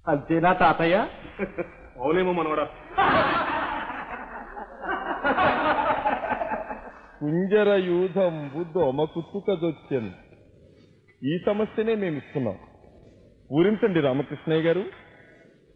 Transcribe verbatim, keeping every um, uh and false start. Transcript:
అంతేనా తాతయ్య? అవునేమో మనవడా. కుంజర యూధం బుద్ధ కుత్తుకదొచ్చాను. ఈ సమస్యనే మేము ఇస్తున్నాం. పూరించండి రామకృష్ణయ్య గారు.